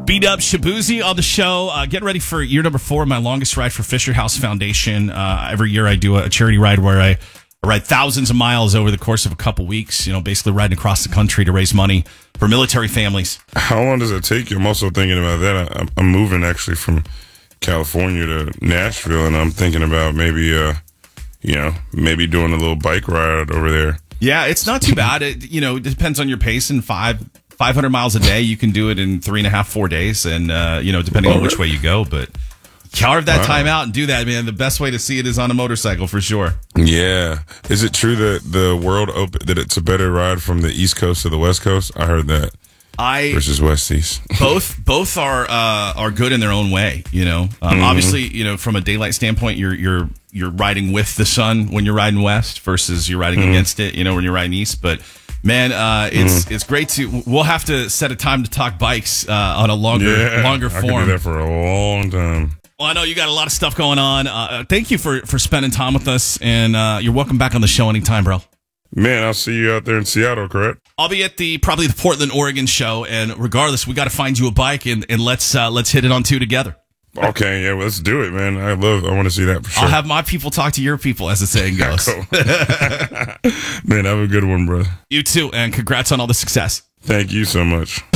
B-Dub Shabuzi on the show. Getting ready for year number 4 of my longest ride for Fisher House Foundation. Every year I do a charity ride where I ride thousands of miles over the course of a couple weeks, basically riding across the country to raise money for military families. How long does it take you? I'm also thinking about that. I'm moving actually from California to Nashville, and I'm thinking about maybe doing a little bike ride over there. Yeah, it's not too bad. It depends on your pace. And 500 miles a day, you can do it in 3.5, 4 days, and depending on which way you go. But carve that time out and do that, man. The best way to see it is on a motorcycle for sure. Yeah, is it true that the world that it's a better ride from the East Coast to the West Coast? I heard that. Versus West East. both are good in their own way. Obviously, from a daylight standpoint, you're riding with the sun when you're riding west versus you're riding against it. When you're riding east, but. Man, it's great to. We'll have to set a time to talk bikes on a longer form. I could do that for a long time. Well, I know you got a lot of stuff going on. Thank you for spending time with us, and you're welcome back on the show anytime, bro. Man, I'll see you out there in Seattle, correct? I'll be at probably the Portland, Oregon show, and regardless, we got to find you a bike and let's hit it on 2 together. Okay, yeah, well, let's do it, man. I want to see that for sure. I'll have my people talk to your people, as the saying goes. Man, have a good one, bro. You too, and congrats on all the success. Thank you so much.